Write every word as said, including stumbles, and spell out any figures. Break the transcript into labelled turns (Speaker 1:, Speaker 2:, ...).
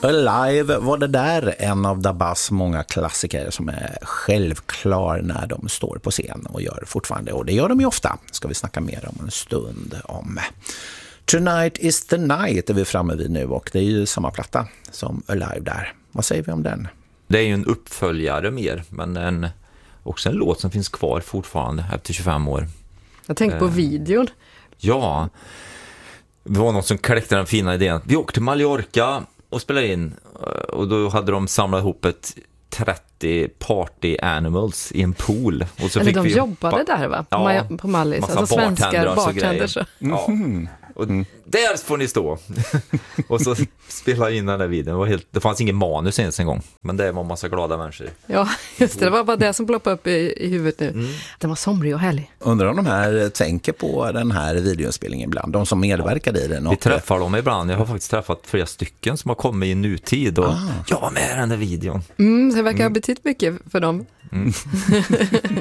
Speaker 1: Alive var det där, en av Dabas många klassiker som är självklar när de står på scen och gör fortfarande, och det gör de ju ofta. Ska vi snacka mer om en stund om. Tonight is the night är vi framme vid nu, och det är ju samma platta som Alive där. Vad säger vi om den?
Speaker 2: Det är ju en uppföljare mer, men en, också en låt som finns kvar fortfarande efter tjugofem år.
Speaker 3: Jag tänkte på
Speaker 2: eh,
Speaker 3: videon.
Speaker 2: Ja, det var något som kläckte den fina idén. Vi åkte till Mallorca och spelade in, och då hade de samlat ihop ett trettio party animals i en pool. Och så
Speaker 3: Eller
Speaker 2: fick
Speaker 3: de
Speaker 2: vi
Speaker 3: jobbade
Speaker 2: ba-
Speaker 3: där, va? På,
Speaker 2: ja,
Speaker 3: Ma- på Mallis.
Speaker 2: massa
Speaker 3: Alltså svenska
Speaker 2: bartenders och
Speaker 3: bartenders.
Speaker 2: grejer. Ja. Och där får ni stå. Och så spela in den där videon. Det, var helt, det fanns ingen manus ens en gång. Men det var en massa glada människor.
Speaker 3: Ja, just det. Det var bara det som ploppade upp i, i huvudet nu.
Speaker 2: Mm.
Speaker 3: Den var somrig och härlig.
Speaker 1: Undrar om de här tänker på den här videoinspelningen ibland, de som medverkade i den.
Speaker 2: Vi träffar dem ibland. Jag har faktiskt träffat flera stycken som har kommit i nutid. Och
Speaker 1: Ah.
Speaker 2: jag var med i den där videon.
Speaker 3: Mm, så det verkar ha betytt mycket för dem.
Speaker 2: Mm.